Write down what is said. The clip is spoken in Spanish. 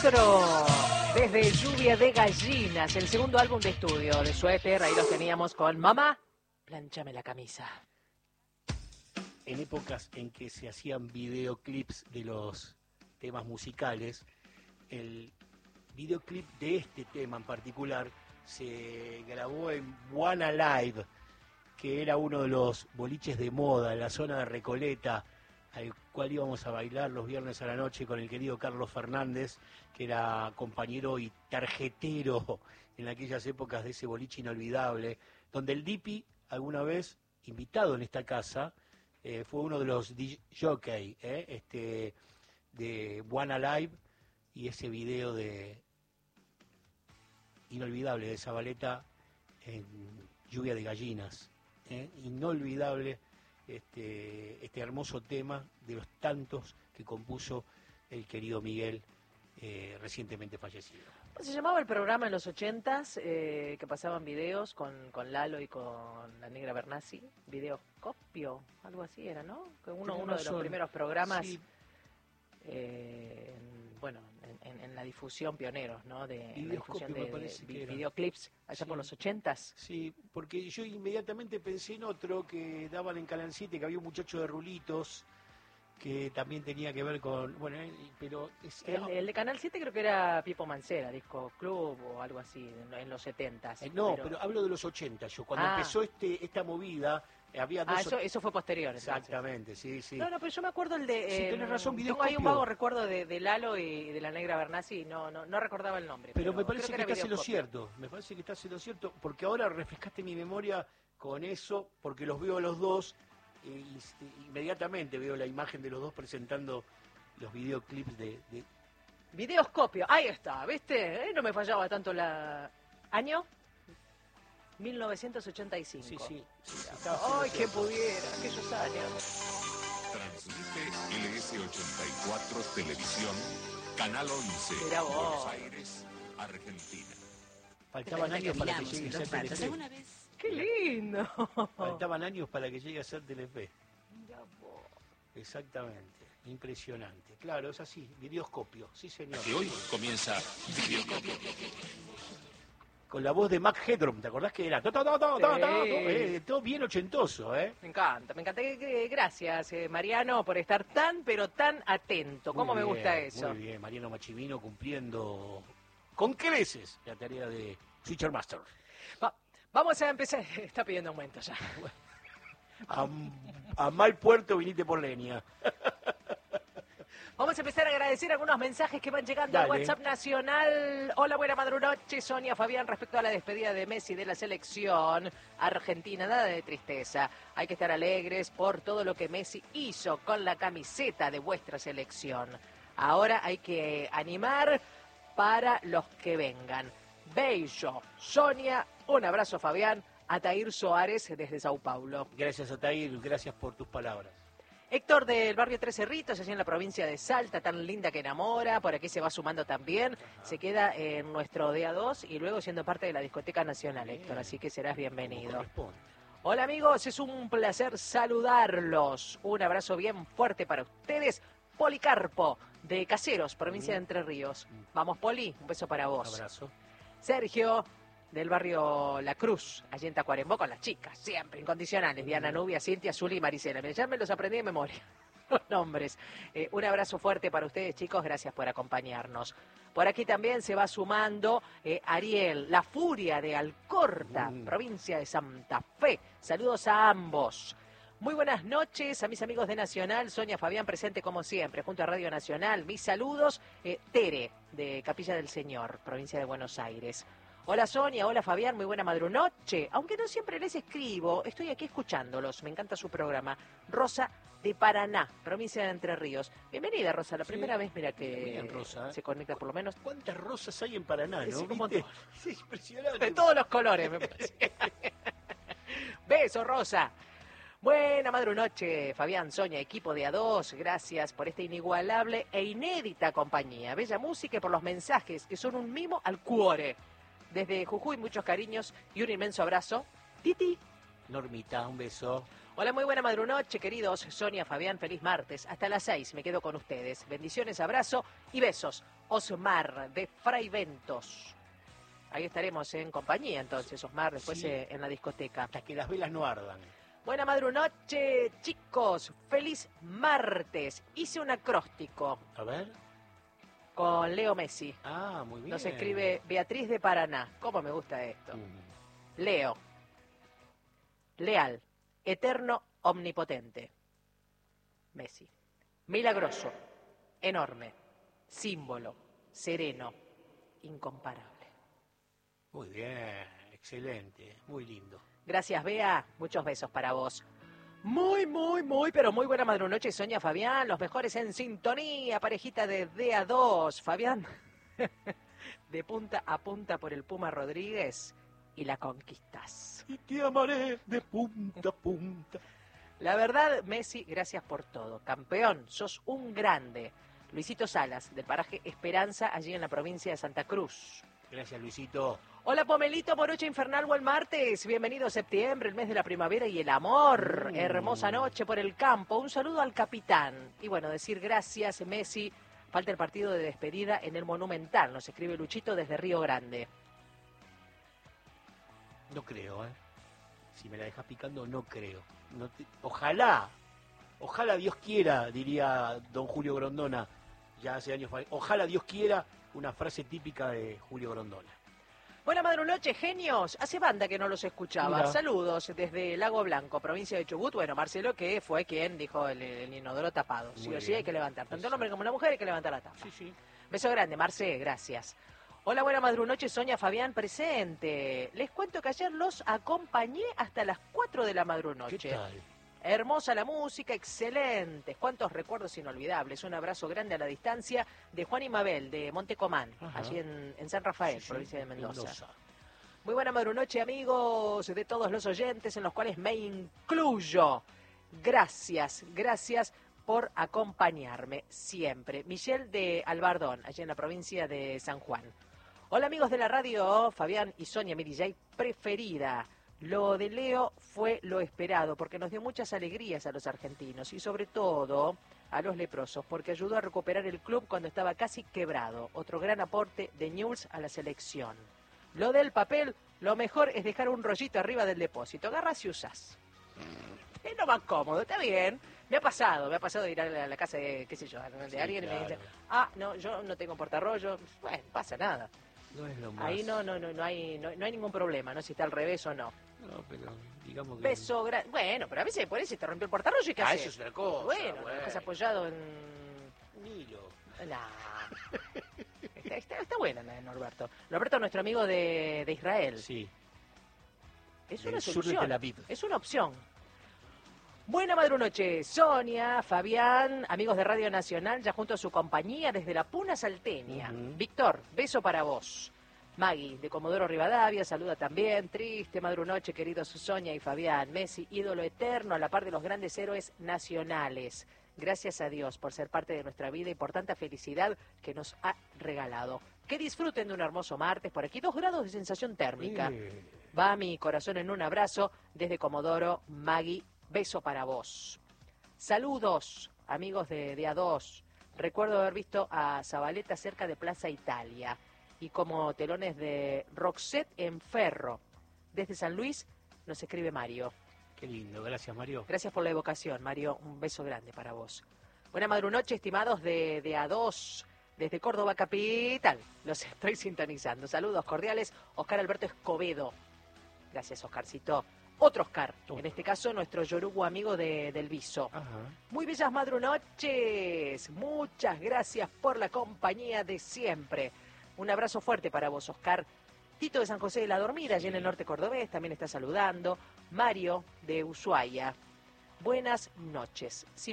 Maestro, desde Lluvia de Gallinas, el segundo álbum de estudio de Suéter, ahí los teníamos con Mamá, planchame la camisa. En épocas en que se hacían videoclips de los temas musicales, el videoclip de este tema en particular se grabó en One Alive, que era uno de los boliches de moda en la zona de Recoleta, al cual íbamos a bailar los viernes a la noche con el querido Carlos Fernández, que era compañero y tarjetero en aquellas épocas de ese boliche inolvidable, donde el Dipi, alguna vez invitado en esta casa, fue uno de los jockey de One Alive, y ese video de inolvidable de Zabaleta en Lluvia de Gallinas, inolvidable. Este hermoso tema de los tantos que compuso el querido Miguel, recientemente fallecido. Se llamaba el programa en los 80s, que pasaban videos con Lalo y con la Negra Bernasi, Videoscopio, algo así era, ¿no? Uno de los primeros programas, sí. En la difusión pioneros, ¿no? De la difusión de videoclips allá, sí, por los 80s. Sí, porque yo inmediatamente pensé en otro que daban en Canal 7, que había un muchacho de rulitos que también tenía que ver con... Bueno, pero... El de Canal 7 creo que era Pipo Mancera, Disco Club o algo así, en los 70s. Pero hablo de los 80, yo. Cuando empezó esta movida... Había dos eso fue posterior. Exactamente, entonces. Sí. No, pero yo me acuerdo el de... sí, tenés razón, tengo ahí un vago recuerdo de Lalo y de la Negra Bernasi, no recordaba el nombre. Pero me parece que estás en lo cierto, porque ahora refrescaste mi memoria con eso, porque los veo a los dos, inmediatamente veo la imagen de los dos presentando los videoclips de... Videoscopio, ahí está, ¿viste? No me fallaba tanto ¿Año? 1985. Sí. ¡Ay, que pudiera! Aquellos años. Transmite LS84 Televisión, Canal 11, Buenos Aires, Argentina. Faltaban años para que llegue a ser Telefe. ¡Qué lindo! Faltaban años para que llegue a ser Telefe. Exactamente. Impresionante. Claro, es así. Videoscopio. Sí, señor. Y hoy comienza Videoscopio. Con la voz de Mac Headroom, ¿te acordás que era? Todo bien ochentoso, ¿eh? Me encanta. Gracias, Mariano, por estar pero tan atento. ¿Cómo me gusta eso? Muy bien, Mariano Machivino cumpliendo con creces la tarea de Switcher Master. Vamos a empezar. Está pidiendo aumento ya. A mal puerto viniste por leña. Vamos a empezar a agradecer algunos mensajes que van llegando al WhatsApp nacional. Hola, buena madrunoche, Sonia, Fabián, respecto a la despedida de Messi de la selección argentina. Nada de tristeza. Hay que estar alegres por todo lo que Messi hizo con la camiseta de vuestra selección. Ahora hay que animar para los que vengan. Bello, Sonia, un abrazo, Fabián. Atair Soares desde Sao Paulo. Gracias, Atair, gracias por tus palabras. Héctor del barrio Tres Cerritos, allí en la provincia de Salta, tan linda que enamora, por aquí se va sumando también, se queda en nuestro DA2 y luego siendo parte de la Discoteca Nacional, Héctor, así que serás bienvenido. Hola amigos, es un placer saludarlos, un abrazo bien fuerte para ustedes, Policarpo de Caseros, provincia de Entre Ríos. Vamos Poli, un beso para vos. Un abrazo. Sergio del barrio La Cruz, allí en Tacuarembó, con las chicas, siempre incondicionales, Diana, Nubia, Cintia, Zuli y Maricela. Ya me los aprendí de memoria, los nombres. Un abrazo fuerte para ustedes, chicos, gracias por acompañarnos. Por aquí también se va sumando Ariel, la furia de Alcorta, provincia de Santa Fe. Saludos a ambos. Muy buenas noches a mis amigos de Nacional, Sonia, Fabián, presente como siempre, junto a Radio Nacional. Mis saludos, Tere, de Capilla del Señor, provincia de Buenos Aires. Hola Sonia, hola Fabián, muy buena madrunoche. Aunque no siempre les escribo, estoy aquí escuchándolos, me encanta su programa. Rosa de Paraná, provincia de Entre Ríos. Bienvenida Rosa, la primera vez, mira que Rosa, se conecta por lo menos. ¿Cuántas rosas hay en Paraná, no? Como es impresionante. De todos los colores, me parece. Beso Rosa. Buena madrunoche, Fabián, Sonia, equipo de A2, gracias por esta inigualable e inédita compañía. Bella música y por los mensajes que son un mimo al cuore. Desde Jujuy, muchos cariños y un inmenso abrazo. Titi. Normita, un beso. Hola, muy buena madrunoche, queridos. Sonia, Fabián, feliz martes. Hasta las 6 me quedo con ustedes. Bendiciones, abrazo y besos. Osmar, de Fray Ventos. Ahí estaremos en compañía, entonces, Osmar, después Sí. en la discoteca. Hasta que las velas no ardan. Buena madrunoche, chicos. Feliz martes. Hice un acróstico A ver. con Leo Messi. Ah, muy bien. Nos escribe Beatriz de Paraná. ¿Cómo me gusta esto? Leo. Leal. Eterno, omnipotente. Messi. Milagroso. Enorme. Símbolo. Sereno. Incomparable. Muy bien, excelente, muy lindo. Gracias, Bea. Muchos besos para vos. Pero muy buena madrunoche, Sonia, Fabián. Los mejores en sintonía. Parejita de DA2. Fabián, de punta a punta por el Puma Rodríguez y la conquistas. Y te amaré de punta a punta. La verdad, Messi, gracias por todo. Campeón, sos un grande. Luisito Salas, del paraje Esperanza, allí en la provincia de Santa Cruz. Gracias, Luisito. Hola, Pomelito, morocha infernal, buen martes. Bienvenido a septiembre, el mes de la primavera y el amor. Hermosa noche por el campo. Un saludo al capitán. Y bueno, decir gracias, Messi. Falta el partido de despedida en el Monumental. Nos escribe Luchito desde Río Grande. No creo, ¿eh? Si me la dejas picando, no creo. Ojalá Dios quiera, diría don Julio Grondona, ya hace años. Ojalá Dios quiera, una frase típica de Julio Grondona. Buena madrunoche, genios. Hace banda que no los escuchaba. Mira. Saludos desde Lago Blanco, provincia de Chubut. Bueno, Marcelo, que fue quien dijo el inodoro tapado. Sí Muy o sí bien. hay que levantar. Tanto Eso. el hombre como la mujer hay que levantar la tapa. Sí. Beso grande, Marce, gracias. Hola, buena madrunoche, Sonia, Fabián, presente. Les cuento que ayer los acompañé hasta las 4 de la madrunoche. ¿Qué tal? Hermosa la música, excelente. Cuántos recuerdos inolvidables. Un abrazo grande a la distancia de Juan y Mabel, de Montecomán, Ajá. allí en San Rafael, Sí, provincia de Mendoza. Mendoza. Muy buena madrunoche, amigos, de todos los oyentes, en los cuales me incluyo. Gracias por acompañarme siempre. Michelle de Albardón, allí en la provincia de San Juan. Hola, amigos de la radio, Fabián y Sonia, mi DJ preferida. Lo de Leo fue lo esperado, porque nos dio muchas alegrías a los argentinos y sobre todo a los leprosos, porque ayudó a recuperar el club cuando estaba casi quebrado. Otro gran aporte de Newell's a la selección. Lo del papel, lo mejor es dejar un rollito arriba del depósito. Agarras y usas. Es lo más cómodo, está bien. Me ha pasado de ir a la casa de, qué sé yo, de Sí, alguien y me claro. dice, no, yo no tengo portarrollo. Bueno, pasa nada. No es lo más. Ahí no hay ningún problema, ¿no? Si está al revés o no. No, pero digamos que. Beso, bueno, pero a veces por ahí se te rompió el portarrollo y ¿qué haces? Eso es otra cosa. Bueno, lo dejas apoyado en... Un hilo. Nah. Está buena la de Norberto. Norberto, nuestro amigo de Israel. Sí. Es Del una sur de solución. Tel Aviv. Es una opción. Buena madrunoche, Sonia, Fabián, amigos de Radio Nacional, ya junto a su compañía desde la Puna Salteña. Ujú. Víctor, beso para vos. Maggie, de Comodoro Rivadavia, saluda también. Triste madrunoche, queridos Sonia y Fabián. Messi, ídolo eterno a la par de los grandes héroes nacionales. Gracias a Dios por ser parte de nuestra vida y por tanta felicidad que nos ha regalado. Que disfruten de un hermoso martes. Por aquí 2 grados de sensación térmica. Va mi corazón en un abrazo desde Comodoro, Maggie. Beso para vos. Saludos, amigos de A2. Recuerdo haber visto a Zabaleta cerca de Plaza Italia y como telones de Roxette en Ferro. Desde San Luis nos escribe Mario. Qué lindo, gracias Mario. Gracias por la evocación, Mario. Un beso grande para vos. Buena madrunoche, estimados de A2. Desde Córdoba Capital los estoy sintonizando. Saludos cordiales, Oscar Alberto Escobedo. Gracias, Oscarcito. Otro Oscar, en este caso nuestro yorugo amigo del Viso. Ajá. Muy bellas madrunoches. Muchas gracias por la compañía de siempre. Un abrazo fuerte para vos, Oscar. Tito de San José de la Dormida, allí en el norte cordobés, también está saludando. Mario de Ushuaia. Buenas noches.